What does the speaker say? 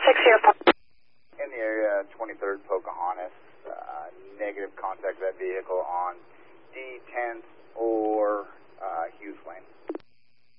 604. In the area, 23rd Pocahontas, negative contact that vehicle on D10th or Hughes Lane.